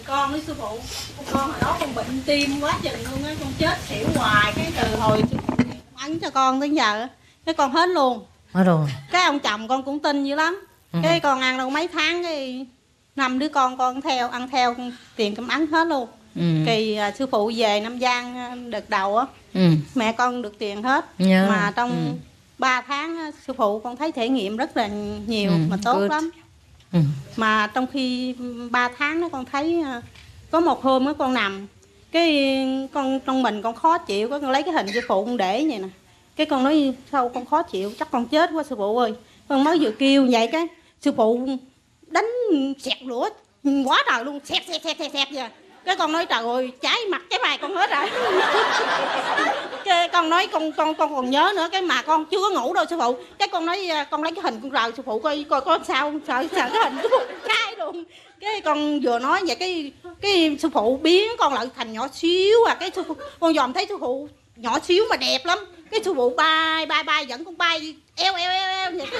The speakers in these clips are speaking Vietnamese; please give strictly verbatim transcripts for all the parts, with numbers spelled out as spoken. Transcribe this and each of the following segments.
con với sư phụ. Con hồi đó con bệnh tim quá chừng luôn á, con chết xỉu hoài. Cái từ hồi sư phụ ấn cho con tới giờ cái con hết luôn. Hết rồi. Cái ông chồng con cũng tin dữ lắm. Ừ. Cái con ăn đâu mấy tháng cái năm đứa con con theo ăn theo tiền cơm ấn hết luôn. Ừ. Kỳ uh, sư phụ về Nam Giang đợt đầu á, ừ. mẹ con được tiền hết. Nhớ. Mà trong ừ. ba tháng sư phụ con thấy thể nghiệm rất là nhiều, ừ. mà tốt Good. lắm. Ừ. Mà trong khi ba tháng đó con thấy uh, có một hôm đó con nằm cái con trong mình con khó chịu, con lấy cái hình sư phụ con để vậy nè. Cái con nói sao con khó chịu, chắc con chết quá sư phụ ơi. Con mới vừa kêu vậy cái sư phụ đánh xẹt lửa quá trời luôn, xẹt xẹt xẹt xẹt xẹt vậy. Cái con nói trời ơi, cháy mặt cháy bài con hết rồi. Cái con nói con con con còn nhớ nữa, cái mà con chưa có ngủ đâu sư phụ. Cái con nói con lấy cái hình con rời sư phụ coi coi có sao không, sợ sợ cái hình sư phụ cay luôn. Cái con vừa nói vậy cái cái sư phụ biến con lại thành nhỏ xíu à. Cái sư phụ con dòm thấy sư phụ nhỏ xíu mà đẹp lắm. Cái sư phụ bay bay bay dẫn con bay eo eo eo eo vậy.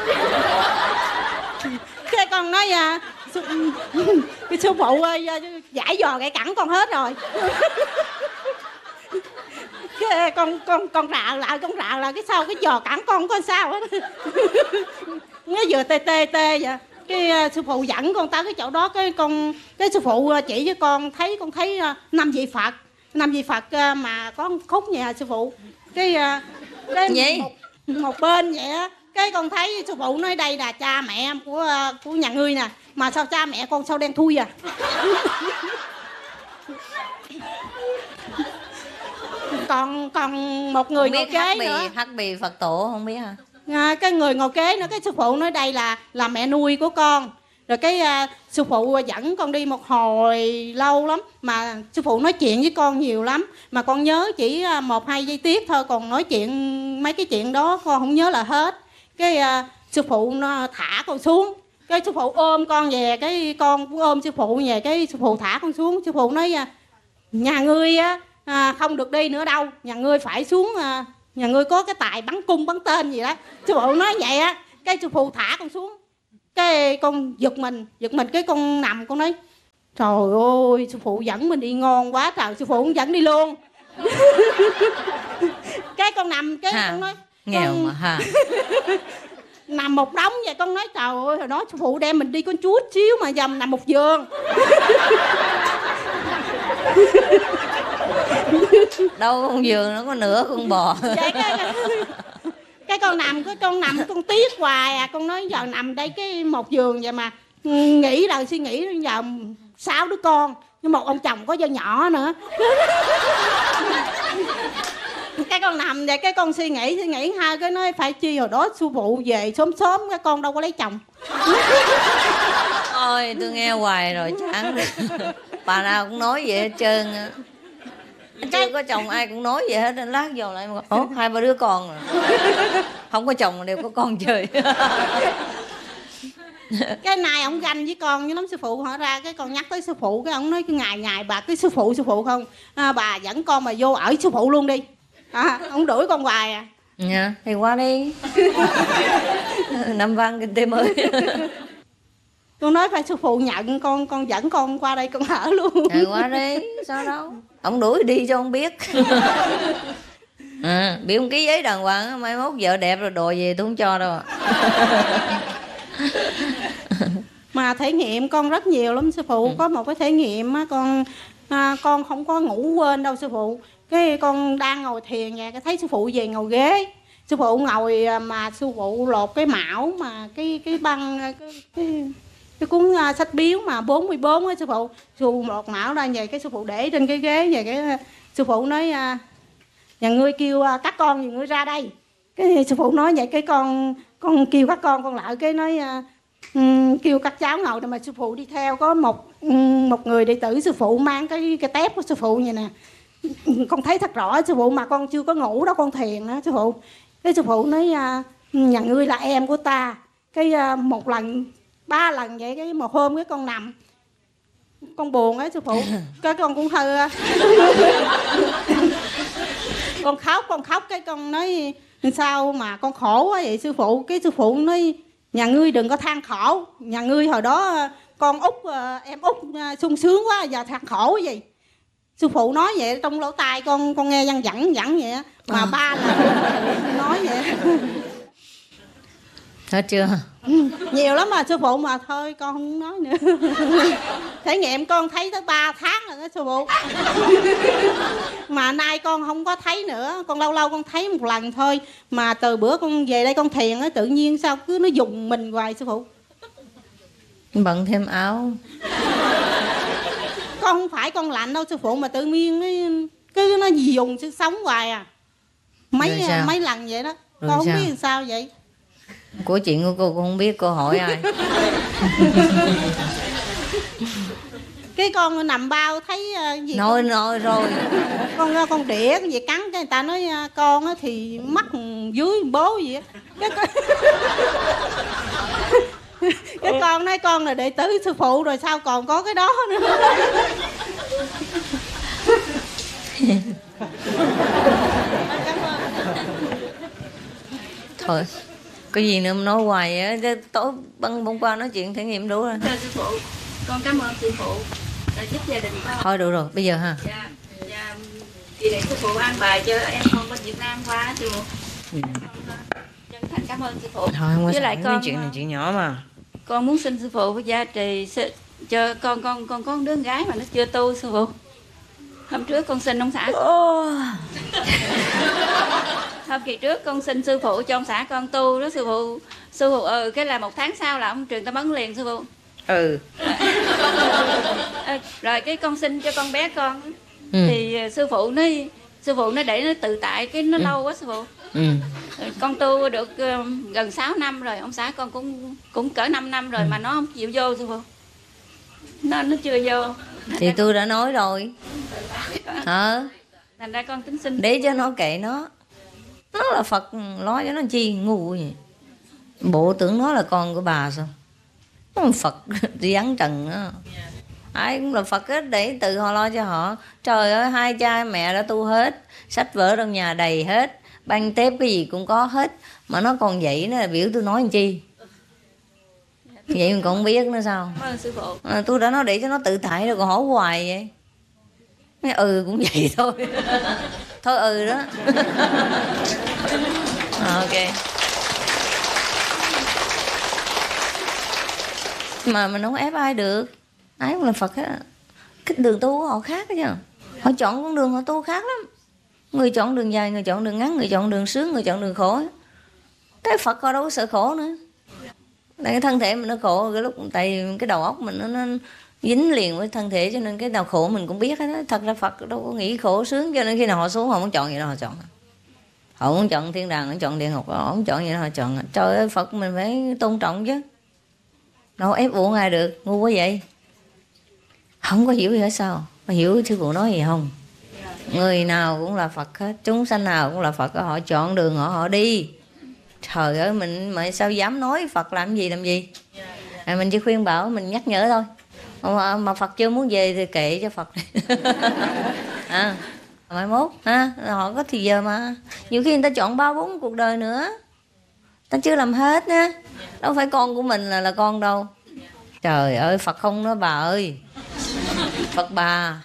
Cái con nói à, sư, cái sư phụ ơi giải dò gãy cẳng con hết rồi. Cái con con con rạo lại con rạo lại cái sau cái giò cẳng con con sao hết. Nó vừa tê tê tê vậy. Cái uh, sư phụ dẫn con tới cái chỗ đó, cái con cái sư phụ uh, chỉ với con thấy con thấy uh, năm vị Phật, năm vị Phật uh, mà có khúc nhà sư phụ. Cái uh, cái gì? Một, một bên vậy á. Cái con thấy sư phụ nói đây là cha mẹ của uh, của nhà ngươi nè, mà sao cha mẹ con sao đen thui à. còn còn một người ngồi kế nữa, hắc bì Phật tổ không biết hả? À, cái người ngồi kế nữa, cái sư phụ nói đây là là mẹ nuôi của con. Rồi cái uh, sư phụ dẫn con đi một hồi lâu lắm, mà sư phụ nói chuyện với con nhiều lắm, mà con nhớ chỉ uh, một hai giây tiết thôi, còn nói chuyện mấy cái chuyện đó con không nhớ là hết. Cái uh, sư phụ nó thả con xuống, cái sư phụ ôm con về, cái con cũng ôm sư phụ về, cái sư phụ thả con xuống. Sư phụ nói uh, nhà ngươi á uh, không được đi nữa đâu, nhà ngươi phải xuống, uh, nhà ngươi có cái tài bắn cung bắn tên gì đó. Sư phụ nói vậy á, cái sư phụ thả con xuống. Cái con giật mình, giật mình cái con nằm con nói trời ơi sư phụ dẫn mình đi ngon quá trời, sư phụ cũng dẫn đi luôn. Cái con nằm cái ha, con nói nghèo con... mà ha. Nằm một đống vậy, con nói trời ơi hồi đó sư phụ đem mình đi con chút xíu mà dầm nằm một giường. Đâu con giường nó có nửa con bò. Vậy cái, cái con nằm cái con nằm con tiếc hoài à. Con nói giờ nằm đây cái một giường vậy mà nghĩ đời suy nghĩ giờ sáu đứa con nhưng một ông chồng có dao nhỏ nữa. Cái con nằm vậy cái con suy nghĩ suy nghĩ hai cái nói phải chi hồi đó sư phụ về sớm sớm cái con đâu có lấy chồng. Ôi tôi nghe hoài rồi chán. Bà nào cũng nói vậy hết trơn. Chưa có chồng ai cũng nói vậy hết, nên lát vô lại mà ủa hai ba đứa con rồi. Không có chồng mà đều có con chơi. Cái này ông ganh với con với lắm. Sư phụ hỏi ra cái con nhắc tới sư phụ, cái ông nói cái ngày ngày bà cái sư phụ sư phụ không à, bà dẫn con mà vô ở sư phụ luôn đi à, ông đuổi con hoài à. Dạ thì qua đi. Năm văn kinh tế mới. Con nói phải sư phụ nhận con, con dẫn con qua đây con ở luôn. Ừ qua đi, sao đâu. Ông đuổi đi cho ông biết. À, bị ông ký giấy đàng hoàng, mai mốt vợ đẹp rồi đồ về tôi không cho đâu. Mà thể nghiệm con rất nhiều lắm sư phụ. Ừ. Có một cái thể nghiệm á, con à, con không có ngủ quên đâu sư phụ. Cái con đang ngồi thiền vậy, cái thấy sư phụ về ngồi ghế. Sư phụ ngồi mà sư phụ lột cái mão mà cái cái băng cái, cái cái cuốn uh, sách biếu mà bốn mươi bốn á sư phụ. Sư phụ lột mão ra về cái sư phụ để trên cái ghế về cái uh, sư phụ nói uh, nhà ngươi kêu uh, các con nhà ngươi ra đây. Cái sư phụ nói vậy cái con con kêu các con con lại cái nói uh, um, kêu các cháu ngồi mà sư phụ đi theo có một um, một người đệ tử sư phụ mang cái cái tép của sư phụ vậy nè. Con thấy thật rõ sư phụ mà con chưa có ngủ đó, con thiền đó sư phụ. Cái sư phụ nói uh, nhà ngươi là em của ta. Cái uh, một lần ba lần vậy, cái một hôm cái con nằm con buồn á sư phụ, cái con cũng hơi con khóc con khóc cái con nói sao mà con khổ quá vậy sư phụ. Cái sư phụ nói nhà ngươi đừng có than khổ, nhà ngươi hồi đó con út em út sung sướng quá, giờ thật khổ gì. Sư phụ nói vậy trong lỗ tai con con nghe văng vẳng vẳng vậy á, mà à. Ba là nói vậy. Hết chưa? Ừ, nhiều lắm mà sư phụ, mà thôi con không nói nữa. Trải nghiệm con thấy tới ba tháng rồi đó sư phụ. Mà nay con không có thấy nữa, con lâu lâu con thấy một lần thôi. Mà từ bữa con về đây con thiền á, tự nhiên sao cứ nó dùng mình hoài sư phụ. Bận thêm áo. Con không phải con lạnh đâu sư phụ, mà tự nhiên nó cứ nó dùng sự sống hoài à. Mấy mấy lần vậy đó. Rồi con không sao? Biết làm sao vậy. Của chuyện của cô cũng không biết, cô hỏi ai. Cái con nằm bao thấy uh, gì nói con... nói rồi con con đĩa cái gì cắn cái người ta nói uh, con á thì mắt dưới bố gì á. Cái con... cái con nói con là đệ tử sư phụ rồi sao còn có cái đó nữa. Thôi có gì nữa nói hoài á, tối băng hôm qua nói chuyện thể nghiệm đủ rồi. Thưa sư phụ, con cảm ơn sư phụ đã giúp gia đình con. Thôi đủ rồi, bây giờ ha. Dạ, dạ, kỳ này sư phụ an bài cho em con bên Việt Nam qua sư phụ. Ừ. Chân thành cảm ơn sư phụ. Thôi không có với lại con chuyện này chuyện nhỏ mà. Con muốn xin sư phụ với gia trì cho con con con có đứa gái mà nó chưa tu sư phụ. Hôm trước con xin ông xã. Oh. Hôm kỳ trước con xin sư phụ cho ông xã con tu đó sư phụ. Sư phụ ừ cái là một tháng sau là ông truyền tâm ấn liền sư phụ. Ừ. À, rồi cái con xin cho con bé con ừ. Thì sư phụ nó sư phụ nó để nó tự tại cái nó ừ. lâu quá sư phụ. Ừ. Con tu được uh, gần sáu năm rồi, ông xã con cũng cũng cỡ năm năm rồi ừ. Mà nó không chịu vô sư phụ. Nó nó chưa vô. Thì tôi đã nói rồi. Hả? Thành ra con tính xin. Để cho nó kệ nó. Nó là Phật, lo cho nó chi ngu vậy. Bộ tưởng nó là con của bà sao? Nó là Phật đi ấn trần đó. Ai cũng là Phật hết, để tự họ lo cho họ. Trời ơi, hai cha mẹ đã tu hết, sách vở trong nhà đầy hết, băng tép cái gì cũng có hết, mà nó còn vậy nó là biểu tôi nói làm chi. Vậy mình còn không biết nữa sao? Vâng, sư phụ. À, tôi đã nói để cho nó tự tại rồi còn hỏi hoài vậy. Nói, ừ cũng vậy thôi. Thôi ừ đó. À, ok. Mà mình không ép ai được. Ai cũng là Phật hết. Cái đường tu của họ khác đó chứ. Họ chọn con đường họ tu khác lắm. Người chọn đường dài, người chọn đường ngắn, người chọn đường sướng, người chọn đường khổ. Cái Phật họ đâu có sợ khổ nữa. Cái thân thể mình nó khổ, cái lúc tại cái đầu óc mình nó, nó dính liền với thân thể, cho nên cái nào khổ mình cũng biết hết đó. Thật ra Phật đâu có nghĩ khổ sướng, cho nên khi nào họ xuống họ muốn chọn gì đó họ chọn. Họ muốn chọn thiên đàng, họ chọn địa ngục, họ muốn chọn gì đó họ chọn. Trời ơi, Phật mình phải tôn trọng chứ. Đâu ép buộc ai được, ngu quá vậy. Không có hiểu gì hết sao? Mà hiểu sư phụ nói gì không? Người nào cũng là Phật hết, chúng sanh nào cũng là Phật, họ chọn đường họ họ đi. Trời ơi, mình mà sao dám nói Phật làm gì làm gì? À, mình chỉ khuyên bảo, mình nhắc nhở thôi. Mà, mà Phật chưa muốn về thì kệ cho Phật. À, mai mốt ha, họ có thì giờ mà. Nhiều khi người ta chọn ba bốn cuộc đời nữa, ta chưa làm hết nha. Đâu phải con của mình là là con đâu. Trời ơi, Phật không nói bà ơi, Phật bà.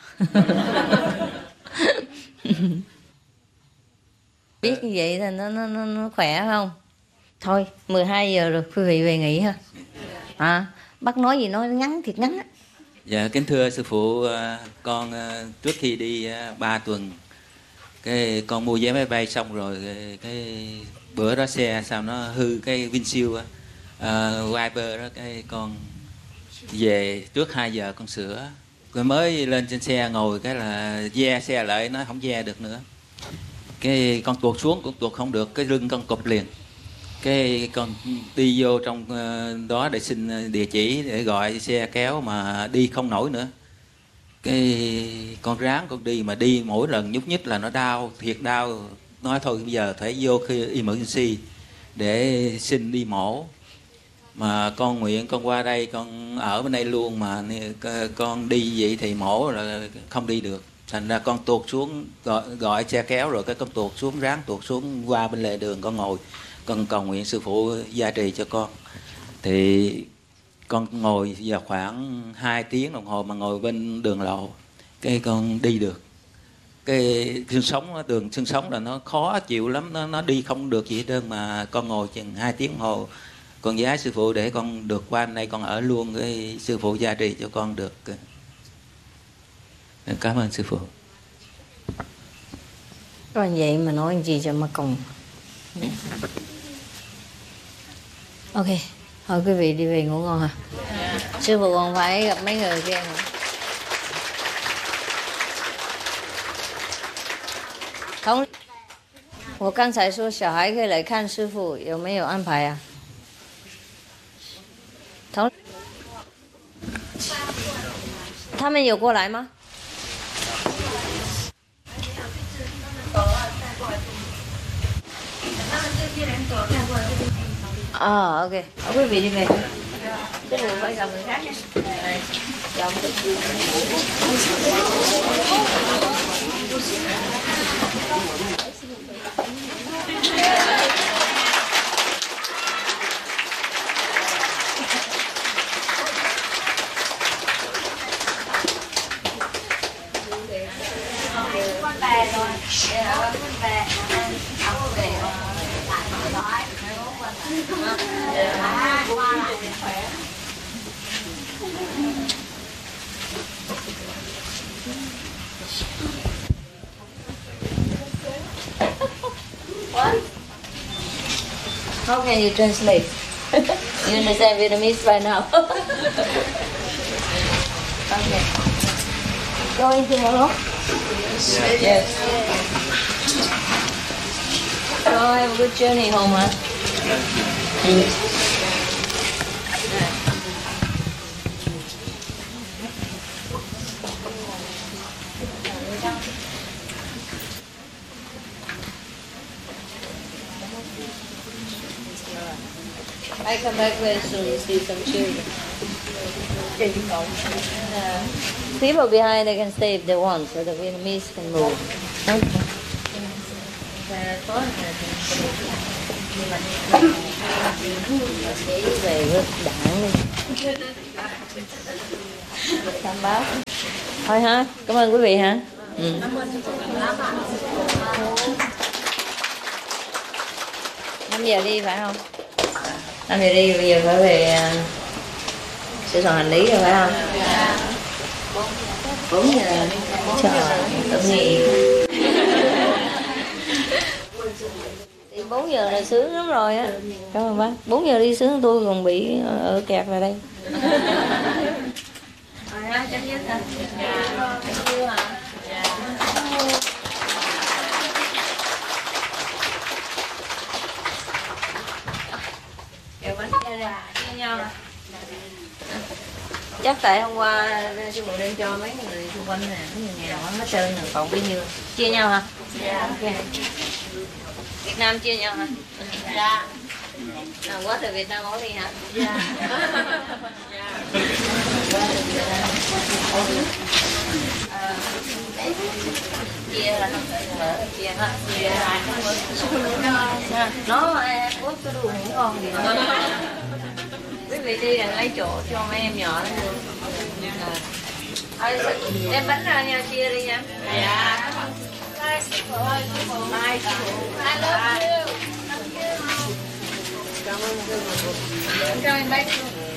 Biết như vậy thì nó, nó, nó, nó khỏe không? Thôi, mười hai giờ rồi, quý vị về nghỉ ha. À, bác nói gì nói ngắn thiệt ngắn á. Dạ, kính thưa sư phụ, con trước khi đi ba tuần, cái con mua vé máy bay xong rồi, cái, cái bữa đó xe sao nó hư cái windshield á, uh, wiper đó, cái con về trước hai giờ con sửa, rồi mới lên trên xe ngồi cái là ve xe lại, nó không ve được nữa, cái con tuột xuống cũng tuột không được, cái lưng con cụp liền, cái con đi vô trong đó để xin địa chỉ để gọi xe kéo mà đi không nổi nữa, cái con ráng con đi mà đi mỗi lần nhúc nhích là nó đau, thiệt đau, nói thôi bây giờ phải vô khi emergency để xin đi mổ. Mà con nguyện con qua đây con ở bên đây luôn, mà con đi vậy thì mổ là không đi được, thành ra con tuột xuống gọi, gọi xe kéo, rồi cái con tuột xuống, ráng tuột xuống qua bên lề đường con ngồi, con cầu nguyện sư phụ gia trì cho con. Thì con ngồi vào khoảng hai tiếng đồng hồ mà ngồi bên đường lộ, cái con đi được. Cái xương sống, đường xương sống là nó khó chịu lắm, nó nó đi không được gì hết trơn, mà con ngồi chừng hai tiếng đồng hồ. Con giá sư phụ để con được qua hôm nay con ở luôn, cái sư phụ gia trì cho con được. Cảm ơn sư phụ. Có vậy mà nói gì cho mà cùng. Ok, thôi quý vị đi về ngủ ngon hả? Yeah. Sư phụ còn phải gặp mấy người kia nữa. 同，我刚才说小孩可以来看师傅，有没有安排啊？同，他们有过来吗？À, ok. Ở quý vị đi về. Cái người phải gặp người khác nha. Này, chồng. Con về rồi. Con về. Ông về. What? How can you translate? You understand Vietnamese right now? Okay. Going tomorrow? Yes. Yes. So have a good journey home, huh? Mm. I come back very soon to see some children. Uh, people behind, they can stay if they want, so the Vietnamese can move. Okay. Về với đảng đi. Tham báo. Thôi hả? Cảm ơn quý vị hả? Ừ. năm giờ đi phải không? năm giờ đi, bây giờ phải về uh, sửa soạn hành lý rồi phải không? bốn giờ. Trời, tội nghiệp. bốn giờ là sướng lắm rồi á. Cảm ơn bác. bốn giờ đi sướng, tôi còn bị ở kẹt vào đây. Chắc tại hôm qua sư phụ đem cho mấy người xung quanh nè, mấy người nghèo hết trơn rồi, còn bấy nhiêu chia nhau hả? Dạ. Okay. Việt Nam chia nhau hả? Dạ. À, quá từ Việt Nam ở đi hả? Dạ. Chia là chia hả? Chia. Nó có cái đồ những con gì đó. Quý vị đi là lấy chỗ cho mấy em nhỏ đó. À, đem bánh ra nha, chia đi nha. Dạ. Bye. Bye. I love you. Cảm ơn. Cảm ơn bác.